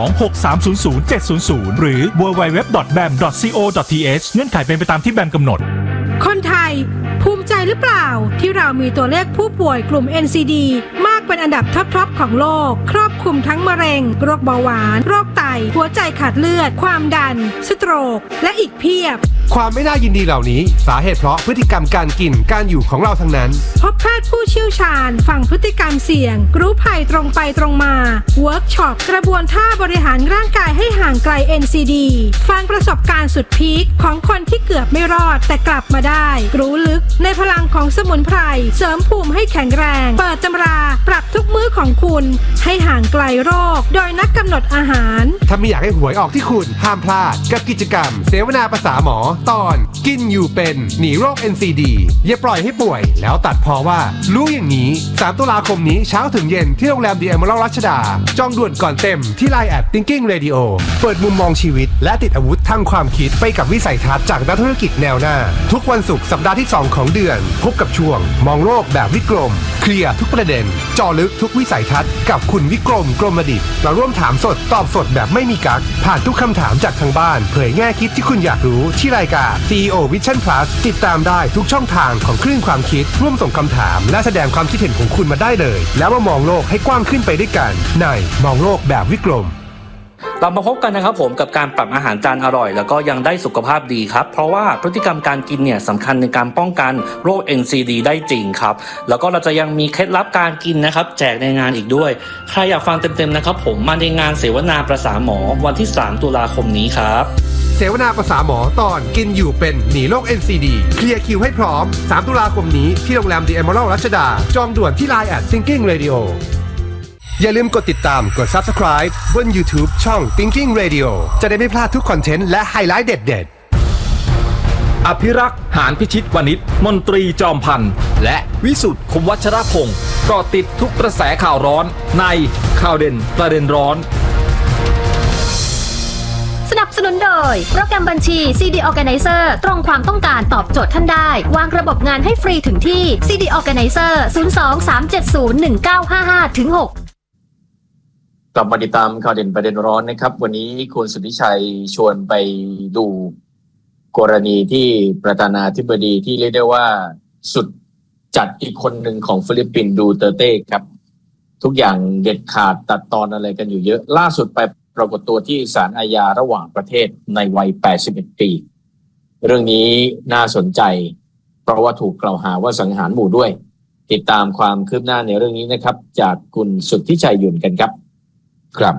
02-6300-700หรือ www.bam.co.th เงื่อนไขเป็นไปตามที่แบมกำหนดคนไทยภูมิใจหรือเปล่าที่เรามีตัวเลขผู้ป่วยกลุ่ม NCD มากเป็นอันดับท็อปของโลกครอบคลุมทั้งมะเร็งโรคเบาหวานโรคไตหัวใจขาดเลือดความดันสโตรกและอีกเพียบความไม่น่ายินดีเหล่านี้สาเหตุเพราะพฤติกรรมการกินการอยู่ของเราทั้งนั้นพบแพทย์ผู้เชี่ยวชาญฟังพฤติกรรมเสี่ยงรู้ภัยตรงไปตรงมาเวิร์กช็อปกระบวนท่าบริหารร่างกายให้ห่างไกล NCD ฟังประสบการณ์สุดพีคของคนที่เกือบไม่รอดแต่กลับมาได้รู้ลึกในพลังของสมุนไพรเสริมภูมิให้แข็งแรงเปิดตำราปรับทุกมื้อของคุณให้ห่างไกลโรคโดยนักกำหนดอาหารถ้าไม่อยากให้หวยออกที่คุณห้ามพลาดกับกิจกรรมเสวนาภาษาหมอตอนกินอยู่เป็นหนีโรค NCD อย่าปล่อยให้ป่วยแล้วตัดพอว่ารู้อย่างนี้3ตุลาคมนี้เช้าถึงเย็นที่โรงแรม The Emerald รัชดาจองด่วนก่อนเต็มที่ Line @Thinking Radio เปิดมุมมองชีวิตและติดอาวุธทางความคิดไปกับวิสัยทัศน์จากนักธุรกิจแนวหน้าทุกวันศุกร์สัปดาห์ที่2ของเดือนพบกับช่วงมองโลกแบบวิกรมเคลียร์ทุกประเด็นเจาะลึกทุกวิสัยทัศน์กับคุณวิกรมกรมดิษฐ์มาร่วมถามสดตอบสดแบบไม่มีกั๊กผ่านทุกคำถามจากทางบ้านเผยแง่คิดที่คุณอยากรู้ที่รายการ CEO Vision Plus ติดตามได้ทุกช่องทางของคลื่นความคิดร่วมส่งคำถามและแสดงความคิดเห็นของคุณมาได้เลยแล้วมามองโลกให้กว้างขึ้นไปด้วยกันในมองโลกแบบวิกรมเรามาพบกันนะครับผมกับการปรับอาหารจานอร่อยแล้วก็ยังได้สุขภาพดีครับเพราะว่าพฤติกรรมการกินเนี่ยสำคัญในการป้องกันโรค NCD ได้จริงครับแล้วก็เราจะยังมีเคล็ดลับการกินนะครับแจกในงานอีกด้วยใครอยากฟังเต็มๆนะครับผมมาในงานเสวนาประสาหมอวันที่3ตุลาคมนี้ครับเสวนาประสาหมอตอนกินอยู่เป็นหนีโรค NCD เคลียร์คิวให้พร้อม3ตุลาคมนี้ที่โรงแรม The Emerald รัชดาจองด่วนที่ Line @Thinking Radioอย่าลืมกดติดตามกด Subscribe บน YouTube ช่อง Thinking Radio จะได้ไม่พลาดทุกคอนเทนต์และไฮไลท์เด็ดๆอภิรักษ์หานพิชิตวณิชมนตรีจอมพันธ์และวิสุทธิ์คมวัชรพงศ์เกาะติดทุกกระแสข่าวร้อนในข่าวเด่นประเด็นร้อนสนับสนุนโดยโปรแกรมบัญชี CD Organizer ตรงความต้องการตอบโจทย์ท่านได้วางระบบงานให้ฟรีถึงที่ CD Organizer 02-370-1955-6 กลับมาติดตามข่าวเด่นประเด็นร้อนนะครับวันนี้คุณสุทธิชัยชวนไปดูกรณีที่ประธานาธิบดีที่เรียกได้ว่าสุดจัดอีกคนหนึ่งของฟิลิปปินส์ดูเตอร์เต้ครับทุกอย่างเด็ดขาดตัดตอนอะไรกันอยู่เยอะล่าสุดไปปรากฏตัวที่ศาลอาญาระหว่างประเทศในวัย81ปีเรื่องนี้น่าสนใจเพราะว่าถูกกล่าวหาว่าสังหารหมู่ด้วยติดตามความคืบหน้าในเรื่องนี้นะครับจากคุณสุทธิชัยยุ่นกันครับครับ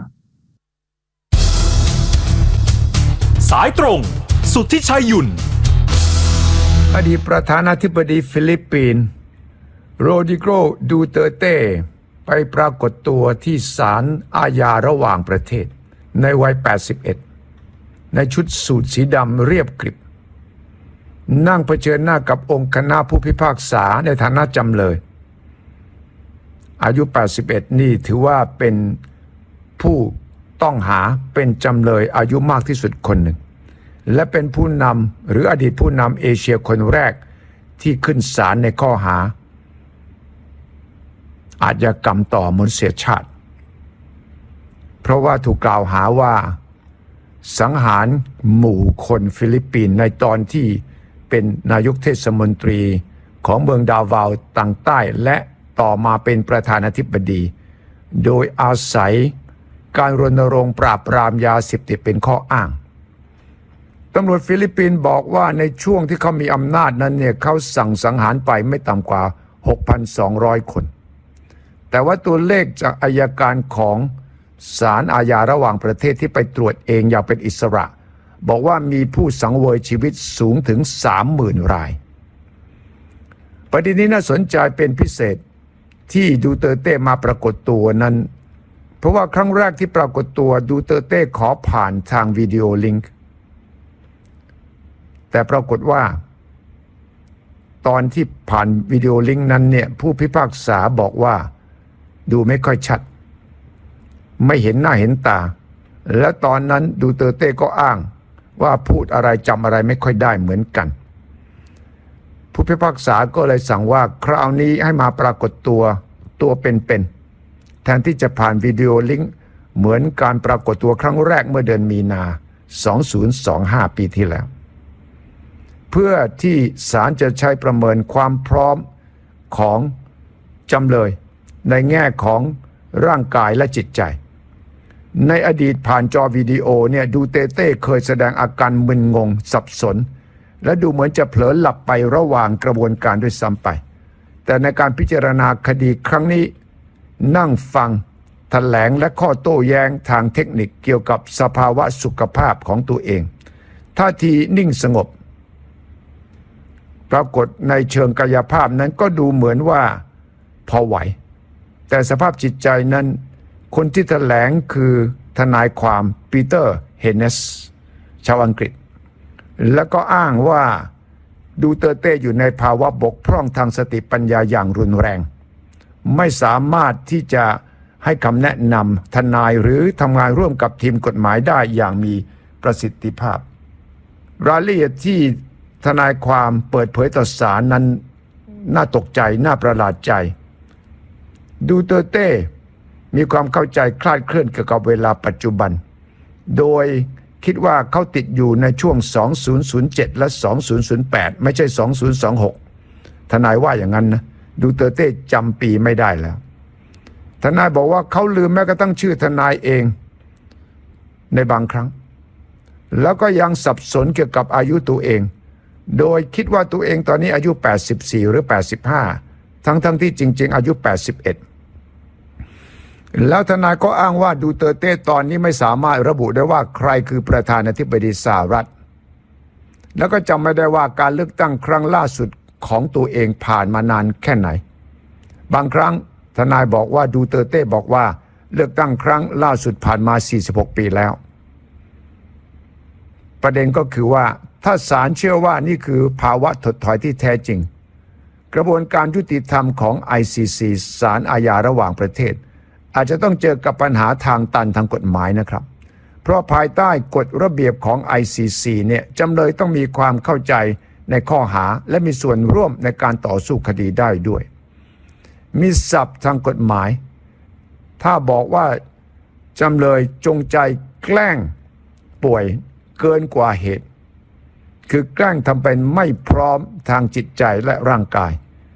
สายตรงสุทธิชัยยุ่นอดีตประธานาธิบดีฟิลิปปินส์โรดริโก ดูเตอร์เต้ไปปรากฏตัวที่ศาลอาญาระหว่างประเทศในวัย81ในชุดสูทสีดำเรียบกริบนั่งเผชิญหน้ากับองค์คณะผู้พิพากษาในฐานะจำเลยอายุ81นี่ถือว่าเป็นผู้ต้องหาเป็นจำเลยอายุมากที่สุดคนหนึ่งและเป็นผู้นำหรืออดีตผู้นำเอเชียคนแรกที่ขึ้นศาลในข้อหาอาชญากรรมต่อมนุษยชาติเพราะว่าถูกกล่าวหาว่าสังหารหมู่คนฟิลิปปินส์ในตอนที่เป็นนายกเทศมนตรีของเมืองดาวาวต่างใต้และต่อมาเป็นประธานาธิบดีโดยอาศัยการรณรงค์ปราบปรามยาเสพติดเป็นข้ออ้างตำรวจฟิลิปปินส์บอกว่าในช่วงที่เขามีอำนาจนั้นเนี่ยเขาสั่งสังหารไปไม่ต่ำกว่า 6,200 คนแต่ว่าตัวเลขจากอัยการของศาลอาญาระหว่างประเทศที่ไปตรวจเองอย่างเป็นอิสระบอกว่ามีผู้สังเวยชีวิตสูงถึง 30,000 รายประเด็นนี้น่าสนใจเป็นพิเศษที่ดูเตอร์เต้มาปรากฏตัวนั้นเพราะว่าครั้งแรกที่ปรากฏตัวดูเตอร์เต้ขอผ่านทางวิดีโอลิงก์แต่ปรากฏว่าตอนที่ผ่านวิดีโอลิงก์นั้นเนี่ยผู้พิพากษาบอกว่าดูไม่ค่อยชัดไม่เห็นหน้าเห็นตาและตอนนั้นดูเตอร์เต้ก็อ้างว่าพูดอะไรจำอะไรไม่ค่อยได้เหมือนกันผู้พิพากษาก็เลยสั่งว่าคราวนี้ให้มาปรากฏตัวเป็นแทนที่จะผ่านวิดีโอลิงก์เหมือนการปรากฏตัวครั้งแรกเมื่อเดือนมีนา 2025 ปีที่แล้วเพื่อที่ศาลจะใช้ประเมินความพร้อมของจำเลยในแง่ของร่างกายและจิตใจในอดีตผ่านจอวิดีโอเนี่ยดูเตเต้เคยแสดงอาการมึนงงสับสนและดูเหมือนจะเผลอหลับไประหว่างกระบวนการด้วยซ้ำไปแต่ในการพิจารณาคดีครั้งนี้นั่งฟังแถลงและข้อโต้แย้งทางเทคนิคเกี่ยวกับสภาวะสุขภาพของตัวเองท่าทีนิ่งสงบปรากฏในเชิงกายภาพนั้นก็ดูเหมือนว่าพอไหวแต่สภาพจิตใจนั้นคนที่แถลงคือทนายความปีเตอร์เฮนเนสชาวอังกฤษแล้วก็อ้างว่าดูเตอร์เต้อยู่ในภาวะบกพร่องทางสติปัญญาอย่างรุนแรงไม่สามารถที่จะให้คำแนะนำทนายหรือทำงานร่วมกับทีมกฎหมายได้อย่างมีประสิทธิภาพรายละเอียดที่ทนายความเปิดเผยต่อศาลนั้นน่าตกใจน่าประหลาดใจดูเตอร์เต้มีความเข้าใจคลาดเคลื่อนเกี่ยวกับเวลาปัจจุบันโดยคิดว่าเขาติดอยู่ในช่วง 2007 และ 2008 ไม่ใช่ 2026 ทนายว่าอย่างนั้นนะดูเตอร์เต้จำปีไม่ได้แล้วทนายบอกว่าเขาลืมแม้กระทั่งชื่อทนายเองในบางครั้งแล้วก็ยังสับสนเกี่ยวกับอายุตัวเองโดยคิดว่าตัวเองตอนนี้อายุ84หรือ85ทั้งที่จริงๆอายุ81แล้วทนายก็อ้างว่าดูเตอร์เต้ตอนนี้ไม่สามารถระบุได้ว่าใครคือประธานาธิบดีสหรัฐแล้วก็จำไม่ได้ว่าการเลือกตั้งครั้งล่าสุดของตัวเองผ่านมานานแค่ไหนบางครั้งทนายบอกว่าดูเตอร์เต้บอกว่าเลือกตั้งครั้งล่าสุดผ่านมา46ปีแล้วประเด็นก็คือว่าถ้าศาลเชื่อว่านี่คือภาวะถดถอยที่แท้จริงกระบวนการยุติธรรมของ ICC ศาลอาญาระหว่างประเทศอาจจะต้องเจอกับปัญหาทางตันทางกฎหมายนะครับเพราะภายใต้กฎระเบียบของ ICC เนี่ยจำเลยต้องมีความเข้าใจในข้อหาและมีส่วนร่วมในการต่อสู้คดีได้ด้วยมีศัพท์ทางกฎหมายถ้าบอกว่าจำเลยจงใจแกล้งป่วยเกินกว่าเหตุคือแกล้งทำเป็นไม่พร้อมทางจิตใจและร่างกาย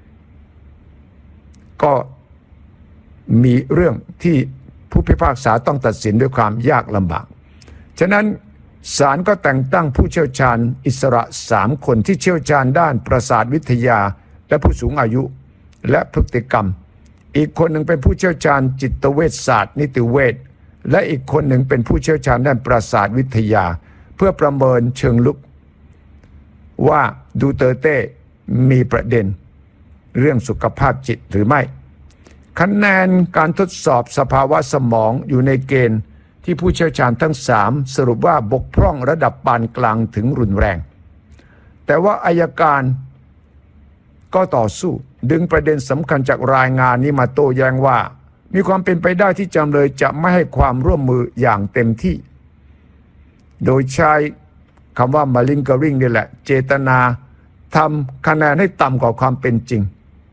ก็มีเรื่องที่ผู้พิพากษาต้องตัดสินด้วยความยากลำบากฉะนั้นศาลก็แต่งตั้งผู้เชี่ยวชาญอิสระ3 คนที่เชี่ยวชาญด้านประสาทวิทยาและผู้สูงอายุและพฤติกรรมอีกคนหนึ่งเป็นผู้เชี่ยวชาญจิตเวชศาสตร์นิติเวชและอีกคนหนึ่งเป็นผู้เชี่ยวชาญด้านประสาทวิทยาเพื่อประเมินเชิงลึกว่าดูเตอร์เต้มีประเด็นเรื่องสุขภาพจิตหรือไม่คะแนนการทดสอบสภาวะสมองอยู่ในเกณฑ์ที่ผู้เชี่ยวชาญทั้ง3สรุปว่าบกพร่องระดับปานกลางถึงรุนแรงแต่ว่าอัยการก็ต่อสู้ดึงประเด็นสำคัญจากรายงานนี้มาโต้แย้งว่ามีความเป็นไปได้ที่จำเลยจะไม่ให้ความร่วมมืออย่างเต็มที่โดยใช้คำว่า malingering นี่แหละเจตนาทำคะแนนให้ต่ำกว่าความเป็นจริง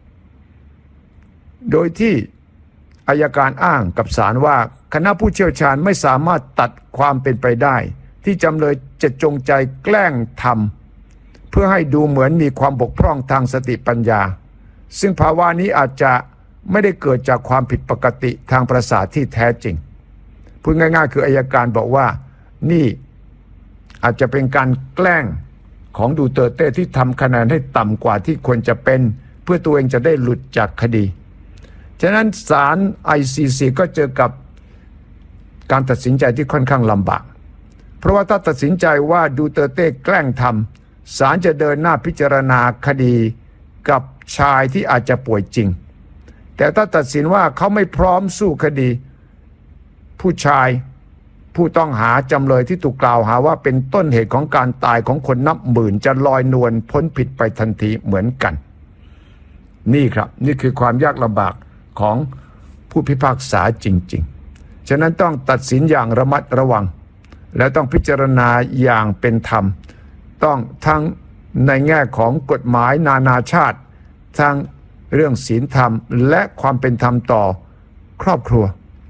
โดยที่อัยการอ้างกับศาลว่าคณะผู้เชี่ยวชาญไม่สามารถตัดความเป็นไปได้ที่จำเลยจะจงใจแกล้งทำเพื่อให้ดูเหมือนมีความบกพร่องทางสติปัญญาซึ่งภาวะนี้อาจจะไม่ได้เกิดจากความผิดปกติทางประสาทที่แท้จริงพูดง่ายๆคืออัยการบอกว่านี่อาจจะเป็นการแกล้งของดูเตอร์เต้ที่ทำคะแนนให้ต่ำกว่าที่ควรจะเป็นเพื่อตัวเองจะได้หลุดจากคดีฉะนั้นศาล ICC ก็เจอกับการตัดสินใจที่ค่อนข้างลำบากเพราะว่าถ้าตัดสินใจว่าดูเตอร์เต้แกล้งทำศาลจะเดินหน้าพิจารณาคดีกับชายที่อาจจะป่วยจริงแต่ถ้าตัดสินว่าเขาไม่พร้อมสู้คดีผู้ชายผู้ต้องหาจำเลยที่ถูกกล่าวหาว่าเป็นต้นเหตุของการตายของคนนับหมื่นจะลอยนวลพ้นผิดไปทันทีเหมือนกันนี่ครับนี่คือความยากลำบากของผู้พิพากษาจริงๆฉะนั้นต้องตัดสินอย่างระมัดระวังและต้องพิจารณาอย่างเป็นธรรมต้องทั้งในแง่ของกฎหมายนานาชาติทั้งเรื่องศีลธรรมและความเป็นธรรมต่อครอบครัว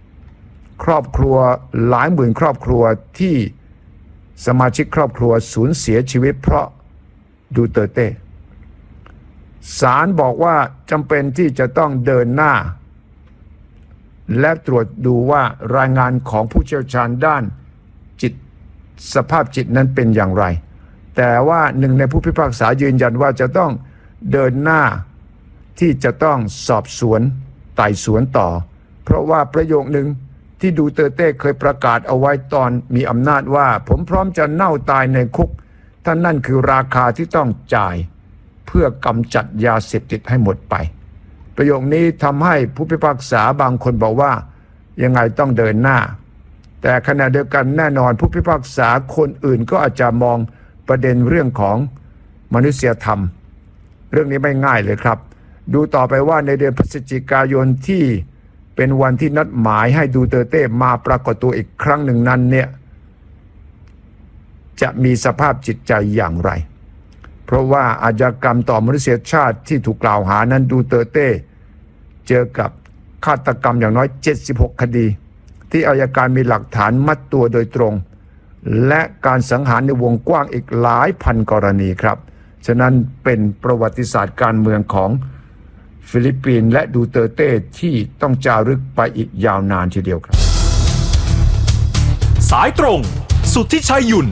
หลายหมื่นครอบครัวที่สมาชิกครอบครัวสูญเสียชีวิตเพราะดูเตอร์เต้ศาลบอกว่าจำเป็นที่จะต้องเดินหน้าและตรวจดูว่ารายงานของผู้เชี่ยวชาญด้านจิตสภาพจิตนั้นเป็นอย่างไรแต่ว่าหนึ่งในผู้พิพากษายืนยันว่าจะต้องเดินหน้าที่จะต้องสอบสวนไต่สวนต่อเพราะว่าประโยคนึงที่ดูเตอร์เต้เคยประกาศเอาไว้ตอนมีอำนาจว่าผมพร้อมจะเน่าตายในคุกท่านนั่นคือราคาที่ต้องจ่ายเพื่อกำจัดยาเสพติดให้หมดไปประโยคนี้ทำให้ผู้พิพากษาบางคนบอกว่ายังไงต้องเดินหน้าแต่ขณะเดียวกันแน่นอนผู้พิพากษาคนอื่นก็อาจจะมองประเด็นเรื่องของมนุษยธรรมเรื่องนี้ไม่ง่ายเลยครับดูต่อไปว่าในเดือนพฤศจิกายนที่เป็นวันที่นัดหมายให้ดูเตอร์เต้มาปรากฏตัวอีกครั้งหนึ่งนั้นเนี่ยจะมีสภาพจิตใจอย่างไรเพราะว่าอาชญากรรมต่อมนุษยชาติที่ถูกกล่าวหานั้นดูเตอร์เต้เจอกับฆาตกรรมอย่างน้อย76คดีที่อัยการมีหลักฐานมัดตัวโดยตรงและการสังหารในวงกว้างอีกหลายพันกรณีครับฉะนั้นเป็นประวัติศาสตร์การเมืองของฟิลิปปินส์และดูเตอร์เต้ที่ต้องจารึกไปอีกยาวนานทีเดียวครับสายตรงสุทธิชัยหยุ่น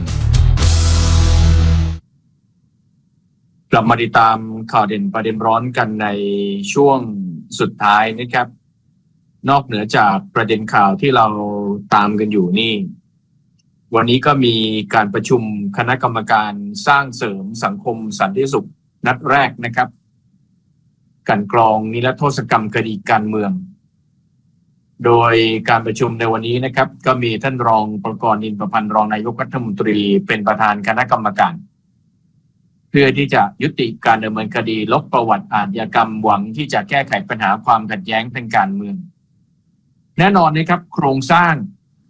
กลับมาติดตามข่าวเด่นประเด็นร้อนกันในช่วงสุดท้ายนะครับนอกเหนือจากประเด็นข่าวที่เราตามกันอยู่นี่วันนี้ก็มีการประชุมคณะกรรมการสร้างเสริมสังคมสันติสุขนัดแรกนะครับการกรองนิรโทษกรรมคดีการเมืองโดยการประชุมในวันนี้นะครับก็มีท่านรองประกรณ์ อินประพันธ์รองนายกรัฐมนตรีเป็นประธานคณะกรรมการเพื่อที่จะยุติการดำเนินคดีลบประวัติอาชญากรรมหวังที่จะแก้ไขปัญหาความขัดแย้งทางการเมืองแน่นอนนะครับโครงสร้าง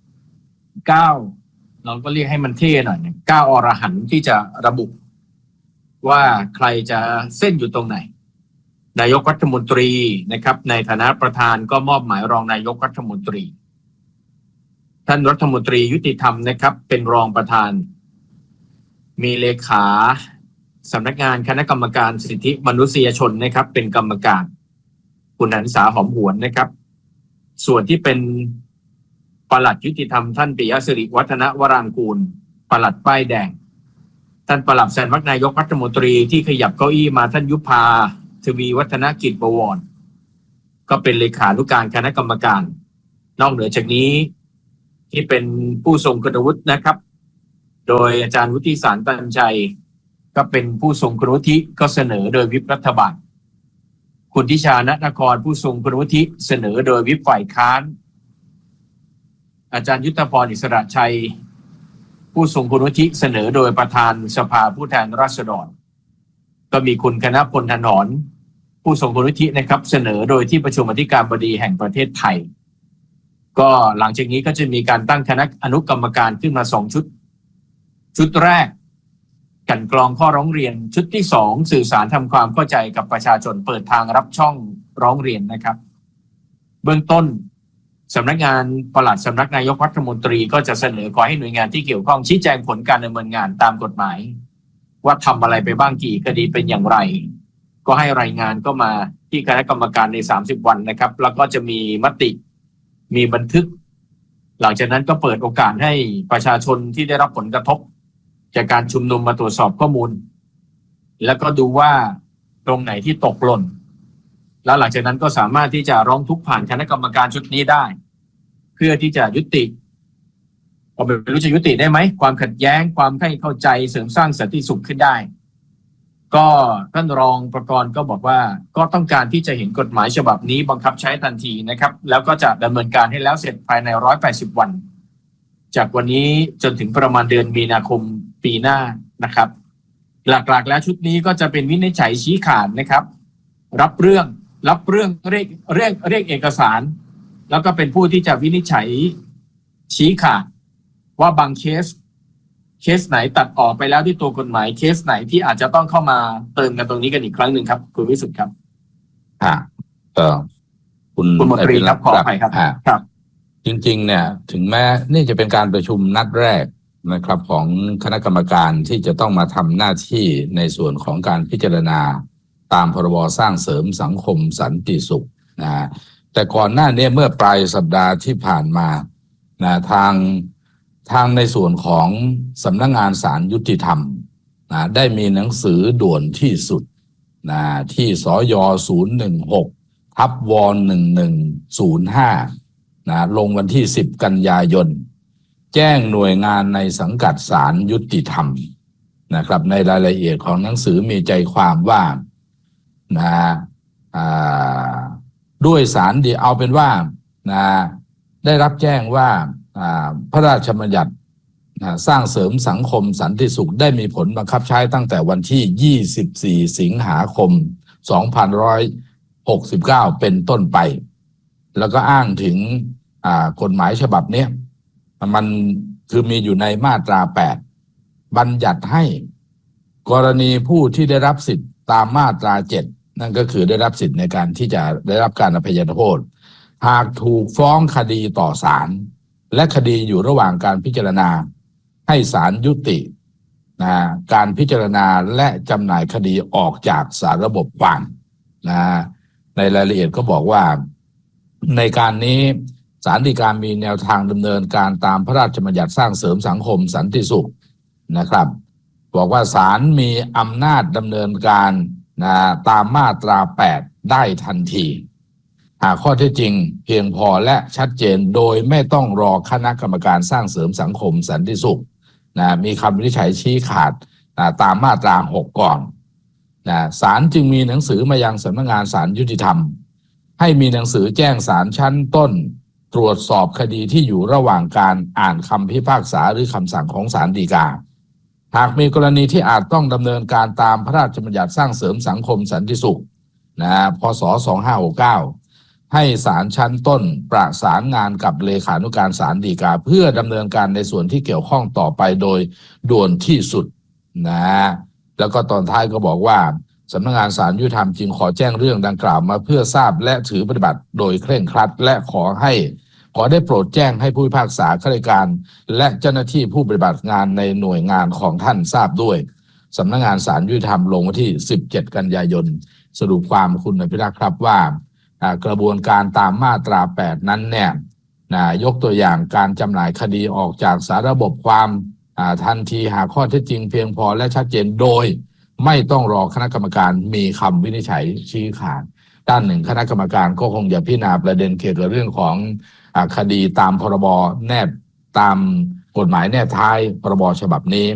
9เราก็เรียกให้มันเท่หน่อย9อรหันต์ที่จะระบุว่าใครจะเส้นอยู่ตรงไหนนายกรัฐมนตรีนะครับในฐานะประธานก็มอบหมายรองนายกรัฐมนตรีท่านรัฐมนตรียุติธรรมนะครับเป็นรองประธานมีเลขาสำนักงานคณะกรรมการสิทธิมนุษยชนนะครับเป็นกรรมการคุณหันษาหอมหวนนะครับส่วนที่เป็นปลัดยุติธรรมท่านปิยสิริวัฒนวรางกูลปลัดป้ายแดงท่านปลัดสำนักนายกรัฐมนตรีที่ขยับเก้าอี้มาท่านยุพาทวีวัฒนกิจบวรก็เป็นเลขานุการคณะกรรมการนอกเหนือจากนี้ที่เป็นผู้ทรงคุณวุฒินะครับโดยอาจารย์วุฒิสารตันชัยก็เป็นผู้ทรงคุณวุฒิก็เสนอโดยวิปรัฐบาลคุณทิชา ณ นครผู้ทรงคุณวุฒิเสนอโดยวิปฝ่ายค้านอาจารย์ยุทธพร อิสระชัยผู้ทรงคุณวุฒิเสนอโดยประธานสภาผู้แทนราษฎรก็มีคุณคณพล ถนอมผู้ทรงคุณวุฒินะครับเสนอโดยที่ประชุมอธิการบดีแห่งประเทศไทยก็หลังจากนี้ก็จะมีการตั้งคณะอนุกรรมการขึ้นมา2ชุดแรกกันกรองข้อร้องเรียนชุดที่2สื่อสารทำความเข้าใจกับประชาชนเปิดทางรับช่องร้องเรียนนะครับเบื้องต้นสำนักงานปลัดสำนักนายกรัฐมนตรีก็จะเสนอขอให้หน่วยงานที่เกี่ยวข้องชี้แจงผลการดำเนินงานตามกฎหมายว่าทำอะไรไปบ้างกี่คดีเป็นอย่างไรก็ให้รายงานก็มาที่คณะกรรมการใน30วันนะครับแล้วก็จะมีมติมีบันทึกหลังจากนั้นก็เปิดโอกาสให้ประชาชนที่ได้รับผลกระทบจากการชุมนุมมาตรวจสอบข้อมูลแล้วก็ดูว่าตรงไหนที่ตกหล่นแล้วหลังจากนั้นก็สามารถที่จะร้องทุกข์ผ่านคณะกรรมการชุดนี้ได้เพื่อที่จะยุติไม่รู้จะยุติได้ไหมความขัดแย้งความไม่เข้าใจเสริมสร้างสันติสุขขึ้นได้ก็ท่านรองประกรณ์ก็บอกว่าก็ต้องการที่จะเห็นกฎหมายฉบับนี้บังคับใช้ทันทีนะครับแล้วก็จะดำเนินการให้แล้วเสร็จภายใน180วันจากวันนี้จนถึงประมาณเดือนมีนาคมปีหน้านะครับหลักๆแล้วชุดนี้ก็จะเป็นวินิจฉัยชี้ขาดนะครับรับเรื่องเรียกเอกสารแล้วก็เป็นผู้ที่จะวินิจฉัยชี้ขาดว่าบางเคสไหนตัดออกไปแล้วที่ตัวกฎหมายเคสไหนที่อาจจะต้องเข้ามาเติมกันตรงนี้กันอีกครั้งหนึ่งครับคุณวิสุทธิ์ครับคุณมนตรีครับขออภัยครับจริงๆเนี่ยถึงแม้นี่จะเป็นการประชุมนัดแรกนะครับของคณะกรรมการที่จะต้องมาทำหน้าที่ในส่วนของการพิจารณาตามพรบสร้างเสริมสังคมสันติสุขนะแต่ก่อนหน้านี้เมื่อปลายสัปดาห์ที่ผ่านมานะทางในส่วนของสำนักงานศาลยุติธรรมนะได้มีหนังสือด่วนที่สุดนะที่สย016/1105นะลงวันที่10กันยายนแจ้งหน่วยงานในสังกัดศาลยุติธรรมนะครับในรายละเอียดของหนังสือมีใจความว่านะด้วยศาลเอาเป็นว่านะได้รับแจ้งว่าพระราชบัญญัติสร้างเสริมสังคมสันติสุขได้มีผลบังคับใช้ตั้งแต่วันที่24สิงหาคม2569เป็นต้นไปแล้วก็อ้างถึงกฎหมายฉบับนี้มันคือมีอยู่ในมาตรา8บัญญัติให้กรณีผู้ที่ได้รับสิทธิ์ตามมาตรา7นั่นก็คือได้รับสิทธิ์ในการที่จะได้รับการอภัยโทษหากถูกฟ้องคดีต่อศาลและคดีอยู่ระหว่างการพิจารณาให้ศาลยุติการพิจารณาและจำหน่ายคดีออกจากสารระบบความในรายละเอียดก็บอกว่าในการนี้ศาลฎีกามีแนวทางดำเนินการตามพระราชบัญญัติสร้างเสริมสังคมสันติสุขนะครับบอกว่าศาลมีอำนาจดำเนินการตามมาตรา8ได้ทันทีหากข้อเท็จจริงเพียงพอและชัดเจนโดยไม่ต้องรอคณะกรรมการสร้างเสริมสังคมสันติสุขมีคำวินิจฉัยชี้ขาดตามมาตรา6ก่อนศาลจึงมีหนังสือมายังสำนักงานศาลยุติธรรมให้มีหนังสือแจ้งศาลชั้นต้นตรวจสอบคดีที่อยู่ระหว่างการอ่านคำพิพากษาหรือคำสั่งของศาลฎีกาหากมีกรณีที่อาจต้องดำเนินการตามพระราชบัญญัติสร้างเสริมสังคมสันติสุขพ.ศ. 2569ให้ศาลชั้นต้นประสานงานกับเลขานุการศาลฎีกาเพื่อดำเนินการในส่วนที่เกี่ยวข้องต่อไปโดยด่วนที่สุดแล้วก็ตอนท้ายก็บอกว่าสำนักงานศาลยุติธรรมจึงขอแจ้งเรื่องดังกล่าวมาเพื่อทราบและถือปฏิบัติโดยเคร่งครัดและขอได้โปรดแจ้งให้ผู้พิพากษาข้าราชการและเจ้าหน้าที่ผู้ปฏิบัติงานในหน่วยงานของท่านทราบด้วยสำนักงานศาลยุติธรรมลงวันที่17กันยายนสรุปความคุณอภิรักษ์ครับว่ากระบวนการตามมาตรา8นั้นเนี่ยยกตัวอย่างการจำหน่ายคดีออกจากสารระบบความทันทีหากข้อเท็จจริงเพียงพอและชัดเจนโดยไม่ต้องรอคณะกรรมการมีคำวินิจฉัยชี้ขาดด้านหนึ่งคณะกรรมการก็คงจะพิจารณาประเด็นเกี่ยวกับเรื่องของคดีตามพรบแนบตามกฎหมายแนบท้ายพรบฉบับนี้